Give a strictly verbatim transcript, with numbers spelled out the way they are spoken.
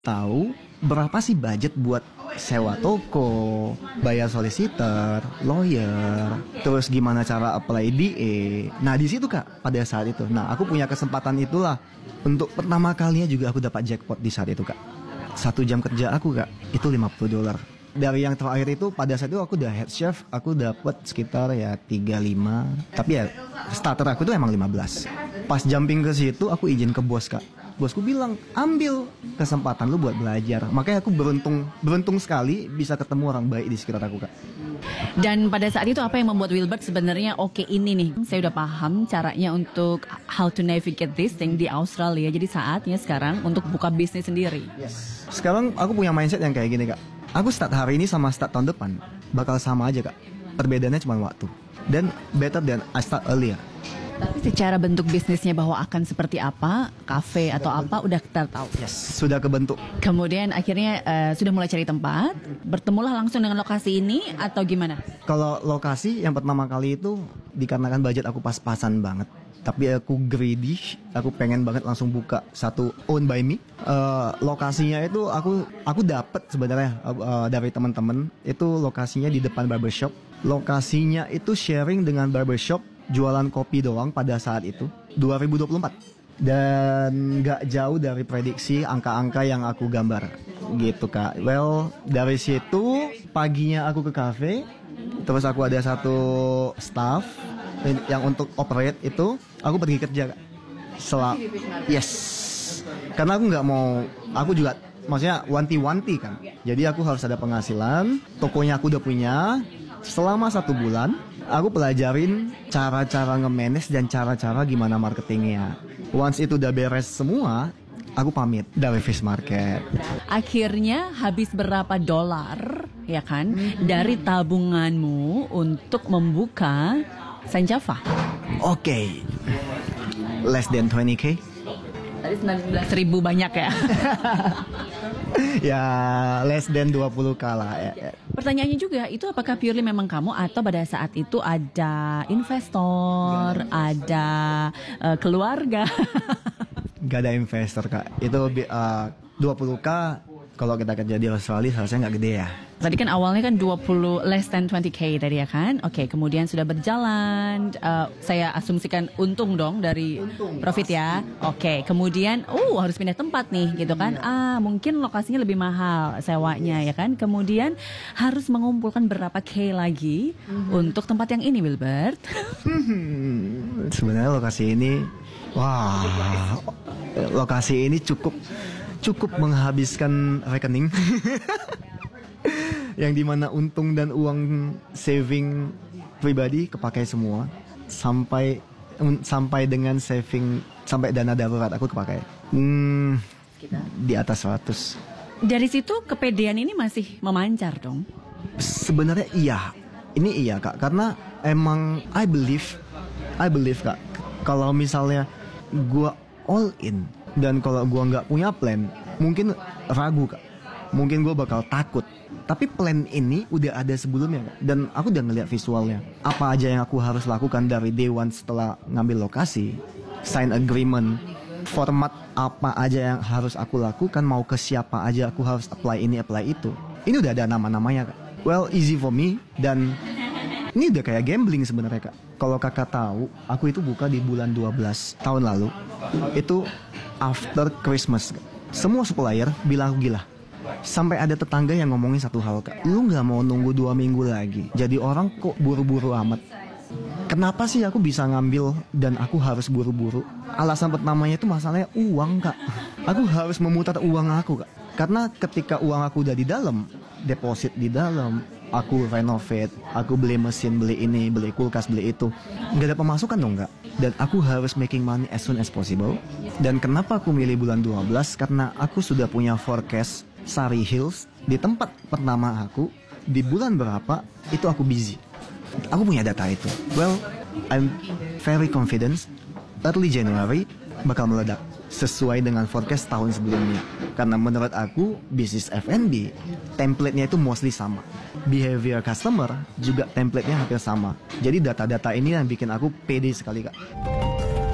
tahu berapa sih budget buat sewa toko, bayar solicitor, lawyer, terus gimana cara apply D A. Nah di situ kak, pada saat itu, nah aku punya kesempatan itulah untuk pertama kalinya juga aku dapat jackpot di saat itu kak. Satu jam kerja aku kak, itu lima puluh dolar. Dari yang terakhir itu pada saat itu aku udah head chef, aku dapat sekitar ya tiga puluh lima. Tapi ya starter aku tuh emang lima belas. Pas jumping ke situ aku izin ke bos kak. Bosku bilang ambil kesempatan lu buat belajar. Makanya aku beruntung beruntung sekali bisa ketemu orang baik di sekitar aku kak. Dan pada saat itu apa yang membuat Wilbert sebenarnya oke ini nih, saya udah paham caranya untuk how to navigate this thing di Australia. Jadi saatnya sekarang untuk buka bisnis sendiri. Yes. Sekarang aku punya mindset yang kayak gini kak. Aku start hari ini sama start tahun depan bakal sama aja kak. Perbedaannya cuma waktu. Dan better than I start earlier. Tapi secara bentuk bisnisnya bahwa akan seperti apa, kafe atau apa udah kita tahu. Yes, sudah kebentuk. Kemudian akhirnya uh, sudah mulai cari tempat, bertemulah langsung dengan lokasi ini atau gimana? Kalau lokasi yang pertama kali itu dikarenakan budget aku pas-pasan banget. Tapi aku greedy, aku pengen banget langsung buka satu own by me. Uh, lokasinya itu aku aku dapat sebenarnya uh, dari teman-teman. Itu lokasinya di depan barbershop. Lokasinya itu sharing dengan barbershop, jualan kopi doang pada saat itu dua ribu dua puluh empat. Dan gak jauh dari prediksi angka-angka yang aku gambar gitu kak. Well dari situ paginya aku ke cafe. Terus aku ada satu staff yang untuk operate itu aku pergi kerja kak. Selap yes. Karena aku gak mau, aku juga maksudnya wanti-wanti kan. Jadi aku harus ada penghasilan. Tokonya aku udah punya. Selama satu bulan aku pelajarin cara-cara nge-manage dan cara-cara gimana marketingnya. Once itu udah beres semua, aku pamit dari Fish Market. Akhirnya habis berapa dolar, ya kan, mm-hmm. dari tabunganmu untuk membuka Saint Java? Oke, okay. Less than twenty K. Tadi sembilan belas ribu banyak ya? Ya, less than dua puluh k lah ya. Pertanyaannya juga, itu apakah purely memang kamu atau pada saat itu ada investor, gak ada uh, keluarga? Gak ada investor kak. Itu uh, dua puluh k kalau kita kerja di Australia harusnya gak gede ya. Tadi kan awalnya kan dua puluh less than twenty K tadi ya kan. Oke, okay, kemudian sudah berjalan. Uh, saya asumsikan untung dong dari untung, profit ya. Oke, okay, kemudian uh harus pindah tempat nih gitu kan. Iya. Ah, mungkin lokasinya lebih mahal sewanya ya kan. Kemudian harus mengumpulkan berapa K lagi mm-hmm. untuk tempat yang ini, Wilbert? Hmm, sebenarnya lokasi ini wah, lokasi ini cukup cukup menghabiskan rekening. Yang dimana untung dan uang saving pribadi kepakai semua sampai um, sampai dengan saving sampai dana darurat aku kepakai hmm, di atas seratus. Dari situ kepedean ini masih memancar dong? Sebenarnya iya, ini iya kak, karena emang I believe I believe kak, kalau misalnya gua all in dan kalau gua nggak punya plan mungkin ragu kak, mungkin gua bakal takut. Tapi plan ini udah ada sebelumnya kak. Dan aku udah ngeliat visualnya. Apa aja yang aku harus lakukan dari day one setelah ngambil lokasi, sign agreement, format apa aja yang harus aku lakukan, mau ke siapa aja aku harus apply ini apply itu. Ini udah ada nama-namanya kak. Well easy for me. Dan ini udah kayak gambling sebenarnya kak. Kalau kakak tahu, aku itu buka di bulan dua belas tahun lalu. Itu after Christmas kak. Semua supplier bilang aku gila. Sampai ada tetangga yang ngomongin satu hal kak, lu gak mau nunggu dua minggu lagi? Jadi orang kok buru-buru amat? Kenapa sih aku bisa ngambil dan aku harus buru-buru? Alasan pertamanya itu masalahnya uang kak. Aku harus memutar uang aku kak. Karena ketika uang aku udah di dalam, deposit di dalam, aku renovate, aku beli mesin, beli ini, beli kulkas, beli itu, gak ada pemasukan dong kak. Dan aku harus making money as soon as possible. Dan kenapa aku milih bulan dua belas? Karena aku sudah punya forecast Sari Hills di tempat pertama aku di bulan berapa itu aku busy. Aku punya data itu. Well, I'm very confident early January bakal meledak sesuai dengan forecast tahun sebelumnya. Karena menurut aku bisnis F and B template-nya itu mostly sama. Behavior customer juga template-nya hampir sama. Jadi data-data ini yang bikin aku pede sekali kak.